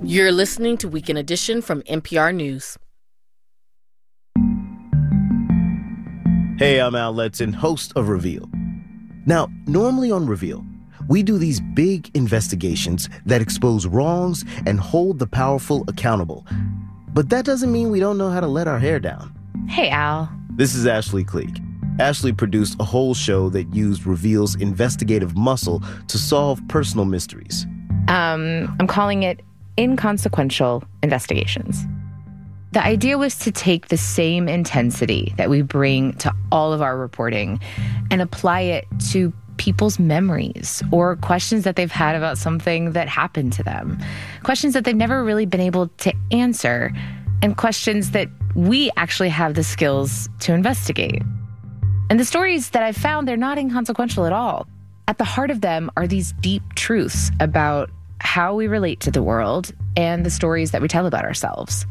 You're listening to Weekend Edition from NPR News. Hey, I'm Al Letson, host of Reveal. Now, normally on Reveal, we do these big investigations that expose wrongs and hold the powerful accountable. But that doesn't mean we don't know how to let our hair down. Hey, Al. This is Ashley Cleek. Ashley produced a whole show that used Reveal's investigative muscle to solve personal mysteries. I'm calling it Inconsequential Investigations. The idea was to take the same intensity that we bring to all of our reporting and apply it to people's memories or questions that they've had about something that happened to them, questions that they've never really been able to answer, and questions that we actually have the skills to investigate. And the stories that I've found, they're not inconsequential at all. At the heart of them are these deep truths about how we relate to the world and the stories that we tell about ourselves.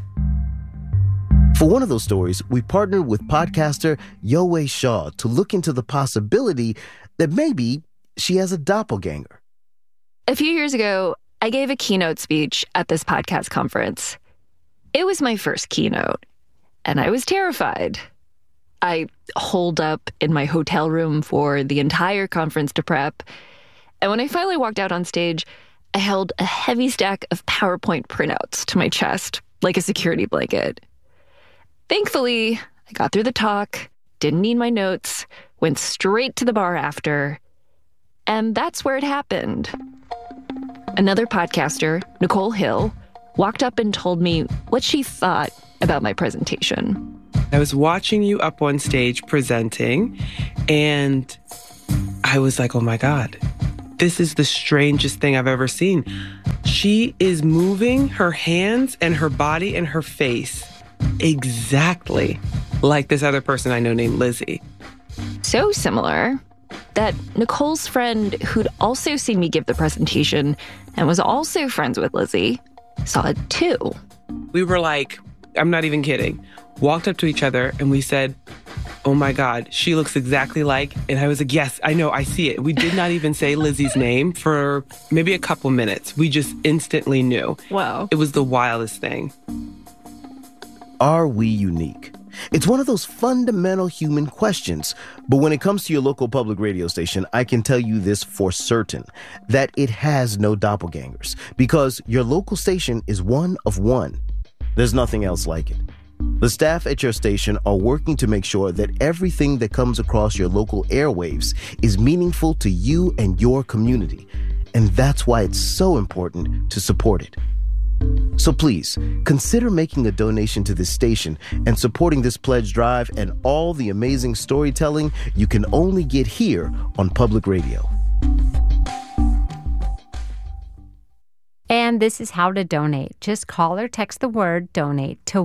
For one of those stories, we partnered with podcaster Yowei Shaw to look into the possibility that maybe she has a doppelganger. A few years ago, I gave a keynote speech at this podcast conference. It was my first keynote, and I was terrified. I holed up in my hotel room for the entire conference to prep, and when I finally walked out on stage, I held a heavy stack of PowerPoint printouts to my chest, like a security blanket. Thankfully, I got through the talk, didn't need my notes, went straight to the bar after, and that's where it happened. Another podcaster, Nicole Hill, walked up and told me what she thought about my presentation. I was watching you up on stage presenting, and I was like, oh my God, this is the strangest thing I've ever seen. She is moving her hands and her body and her face exactly like this other person I know named Lizzie. So similar that Nicole's friend, who'd also seen me give the presentation and was also friends with Lizzie, saw it too. We were like, I'm not even kidding, walked up to each other and we said, oh my God, she looks exactly like, and I was like, yes, I know, I see it. We did not even say Lizzie's name for maybe a couple minutes. We just instantly knew. Wow. It was the wildest thing. Are we unique? It's one of those fundamental human questions. But when it comes to your local public radio station, I can tell you this for certain, that it has no doppelgangers, because your local station is one of one. There's nothing else like it. The staff at your station are working to make sure that everything that comes across your local airwaves is meaningful to you and your community. And that's why it's so important to support it. So please, consider making a donation to this station and supporting this pledge drive and all the amazing storytelling you can only get here on public radio. And this is how to donate. Just call or text the word donate to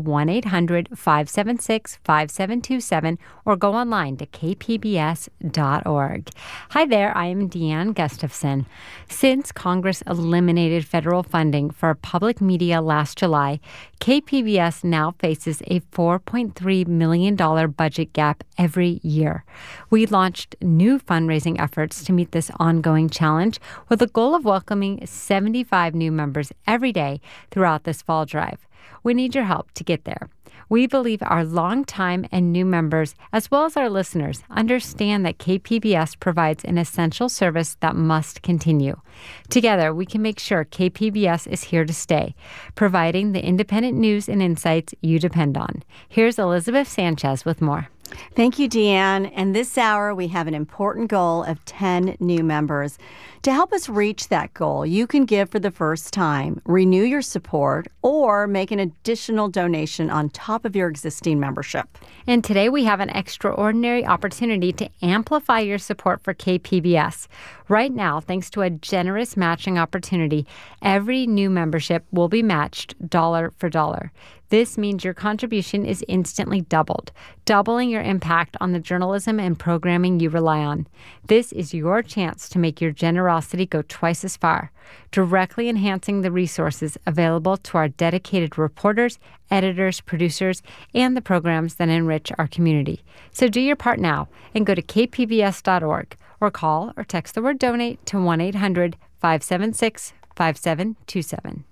1-800-576-5727 or go online to kpbs.org. Hi there, I am Deanne Gustafson. Since Congress eliminated federal funding for public media last July, KPBS now faces a $4.3 million budget gap every year. We launched new fundraising efforts to meet this ongoing challenge with the goal of welcoming 75 new members every day throughout this fall drive. We need your help to get there. We believe our longtime and new members, as well as our listeners, understand that KPBS provides an essential service that must continue. Together, we can make sure KPBS is here to stay, providing the independent news and insights you depend on. Here's Elizabeth Sanchez with more. Thank you, Deanne. And this hour, we have an important goal of 10 new members. To help us reach that goal, you can give for the first time, renew your support, or make an additional donation on top of your existing membership. And today we have an extraordinary opportunity to amplify your support for KPBS. Right now, thanks to a generous matching opportunity, every new membership will be matched dollar for dollar. This means your contribution is instantly doubled, doubling your impact on the journalism and programming you rely on. This is your chance to make your generosity go twice as far, directly enhancing the resources available to our dedicated reporters, editors, producers, and the programs that enrich our community. So do your part now and go to kpbs.org or call or text the word donate to 1-800-576-5727.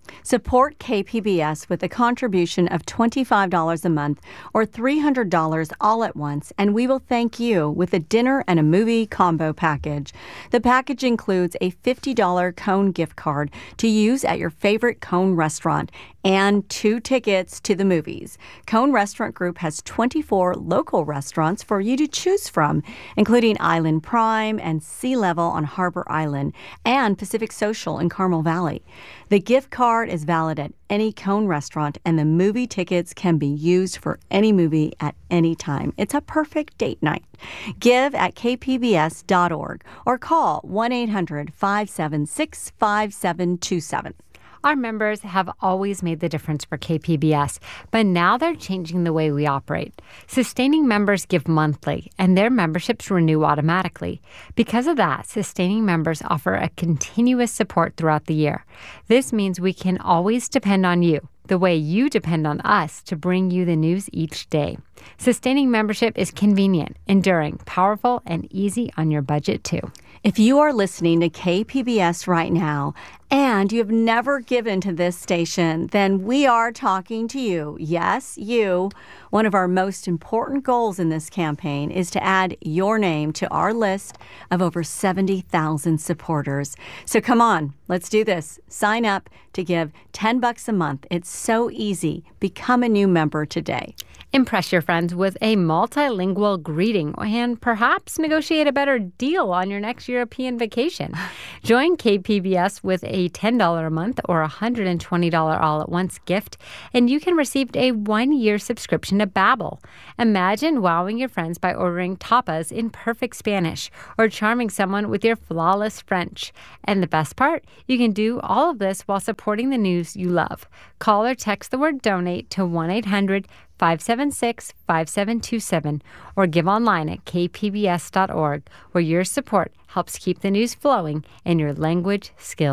Support KPBS with a contribution of $25 a month or $300 all at once, and we will thank you with a dinner and a movie combo package. The package includes a $50 Cone gift card to use at your favorite Cone restaurant and 2 tickets to the movies. Cone Restaurant Group has 24 local restaurants for you to choose from, including Island Prime and Sea Level on Harbor Island and Pacific Social in Carmel Valley. The gift card is valid at any Cone restaurant, and the movie tickets can be used for any movie at any time. It's a perfect date night. Give at kpbs.org or call 1-800-576-5727. Our members have always made the difference for KPBS, but now they're changing the way we operate. Sustaining members give monthly, and their memberships renew automatically. Because of that, sustaining members offer a continuous support throughout the year. This means we can always depend on you, the way you depend on us to bring you the news each day. Sustaining membership is convenient, enduring, powerful, and easy on your budget, too. If you are listening to KPBS right now and you have never given to this station, then we are talking to you. Yes, you. One of our most important goals in this campaign is to add your name to our list of over 70,000 supporters. So come on, let's do this. Sign up to give $10 a month. It's so easy. Become a new member today. Impress your friends with a multilingual greeting and perhaps negotiate a better deal on your next European vacation. Join KPBS with a $10 a month or $120 all-at-once gift, and you can receive a 1-year subscription to Babbel. Imagine wowing your friends by ordering tapas in perfect Spanish or charming someone with your flawless French. And the best part? You can do all of this while supporting the news you love. Call or text the word DONATE to 1-800-576-5727 or give online at kpbs.org, where your support helps keep the news flowing and your language skills